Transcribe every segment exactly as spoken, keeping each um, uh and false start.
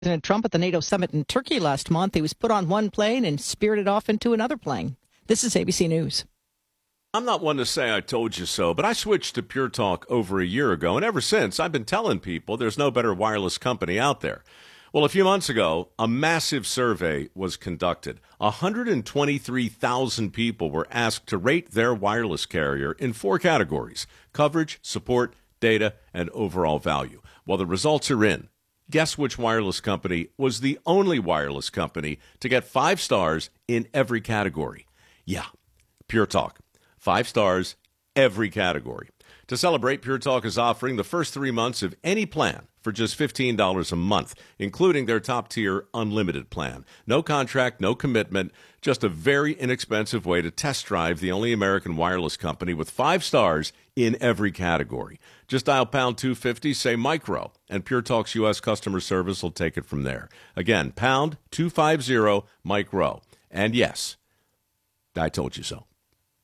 President Trump at the NATO summit in Turkey last month. He was put on one plane and spirited off into another plane. This is A B C News. I'm not one to say I told you so, but I switched to Pure Talk over a year ago, and ever since I've been telling people there's no better wireless company out there. Well, a few months ago, a massive survey was conducted. one hundred twenty-three thousand people were asked to rate their wireless carrier in four categories: coverage, support, data, and overall value. Well, the results are in. Guess which wireless company was the only wireless company to get five stars in every category? Yeah, Pure Talk. Five stars, every category. To celebrate, Pure Talk is offering the first three months of any plan for just fifteen dollars a month, including their top-tier unlimited plan. No contract, no commitment, just a very inexpensive way to test drive the only American wireless company with five stars in every category. Just dial pound two fifty, say micro, and Pure Talk's U S customer service will take it from there. Again, pound two fifty, micro. And yes, I told you so.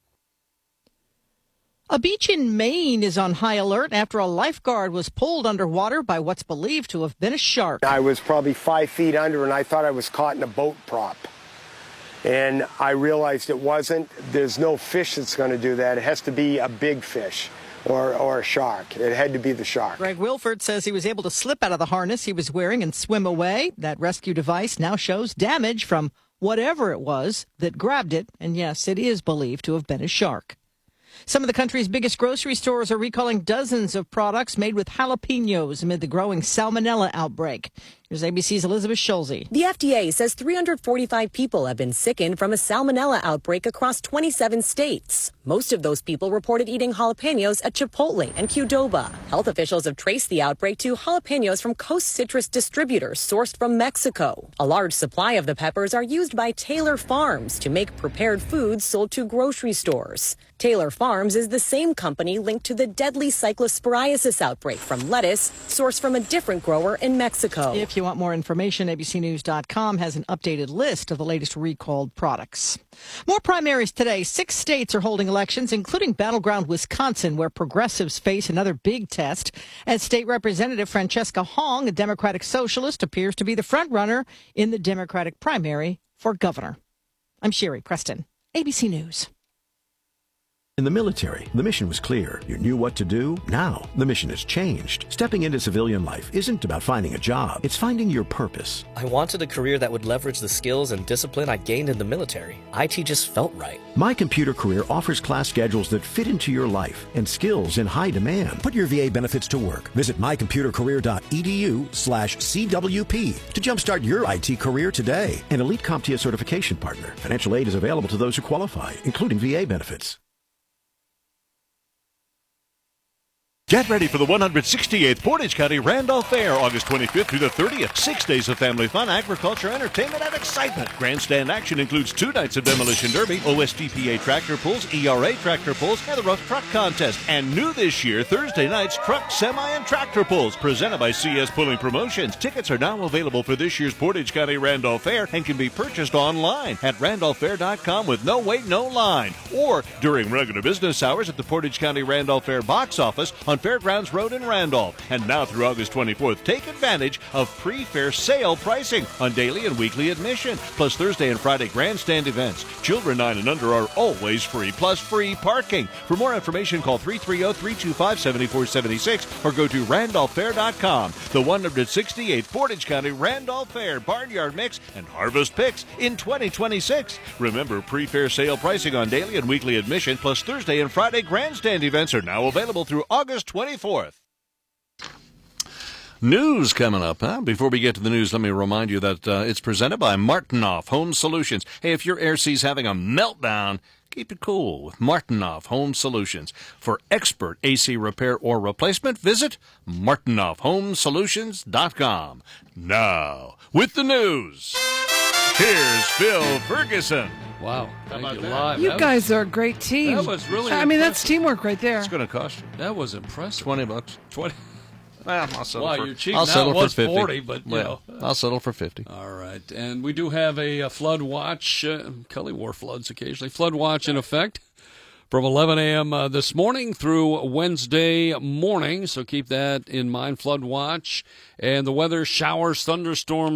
A beach in Maine is on high alert after a lifeguard was pulled underwater by what's believed to have been a shark. I was probably five feet under, and I thought I was caught in a boat prop. And I realized it wasn't. There's no fish that's going to do that. It has to be a big fish or, or a shark. It had to be the shark. Greg Wilford says he was able to slip out of the harness he was wearing and swim away. That rescue device now shows damage from whatever it was that grabbed it. And yes, it is believed to have been a shark. Some of the country's biggest grocery stores are recalling dozens of products made with jalapenos amid the growing salmonella outbreak. Here's A B C's Elizabeth Schulze. The F D A says three hundred forty-five people have been sickened from a salmonella outbreak across twenty-seven states. Most of those people reported eating jalapenos at Chipotle and Qdoba. Health officials have traced the outbreak to jalapenos from Coast Citrus distributors sourced from Mexico. A large supply of the peppers are used by Taylor Farms to make prepared foods sold to grocery stores. Taylor Farms is the same company linked to the deadly cyclosporiasis outbreak from lettuce sourced from a different grower in Mexico. If you want more information, A B C News dot com has an updated list of the latest recalled products. More primaries today. Six states are holding elections, including battleground Wisconsin, where progressives face another big test. As State Representative Francesca Hong, a Democratic socialist, appears to be the frontrunner in the Democratic primary for governor. I'm Sherry Preston, A B C News. In the military, the mission was clear. You knew what to do. Now, the mission has changed. Stepping into civilian life isn't about finding a job. It's finding your purpose. I wanted a career that would leverage the skills and discipline I gained in the military. I T just felt right. My Computer Career offers class schedules that fit into your life and skills in high demand. Put your V A benefits to work. Visit my computer career dot e d u slash C W P to jumpstart your I T career today. An Elite CompTIA certification partner. Financial aid is available to those who qualify, including V A benefits. Get ready for the one hundred sixty-eighth Portage County Randolph Fair, August twenty-fifth through the thirtieth. Six days of family fun, agriculture, entertainment, and excitement. Grandstand action includes two nights of Demolition Derby, O S D P A tractor pulls, E R A tractor pulls, and the Rough Truck Contest. And new this year, Thursday nights, truck, semi, and tractor pulls, presented by C S Pulling Promotions. Tickets are now available for this year's Portage County Randolph Fair and can be purchased online at randolph fair dot com with no wait, no line. Or during regular business hours at the Portage County Randolph Fair box office on Fairgrounds Road in Randolph. And now through August twenty-fourth, take advantage of pre-fair sale pricing on daily and weekly admission, plus Thursday and Friday grandstand events. Children nine and under are always free, plus free parking. For more information, call three three zero, three two five, seven four seven six or go to randolph fair dot com. The one hundred sixty-eighth Portage County Randolph Fair Barnyard Mix and Harvest Picks in twenty twenty-six. Remember, pre-fair sale pricing on daily and weekly admission, plus Thursday and Friday grandstand events are now available through August twenty-fourth. News coming up, huh? Before we get to the news, let me remind you that uh, it's presented by Martinoff Home Solutions. Hey, if your Air C's having a meltdown, keep it cool with Martinoff Home Solutions. For expert A C repair or replacement, visit martinoff home solutions dot com. Now, with the news, here's Phil Ferguson. Wow. How about you that? live. You that guys was, are a great team. That was really I mean, impressive. that's teamwork right there. It's going to cost you. That was impressive. twenty bucks. twenty. Well, I'll settle Wow, for, you're cheap. I'll Now settle it was for fifty. forty, but, you well, know. I'll settle for fifty. All right. And we do have a, a flood watch. Uh, Kelly War floods occasionally. Flood watch in effect from eleven a.m. Uh, this morning through Wednesday morning. So keep that in mind. Flood watch and the weather, showers, thunderstorms.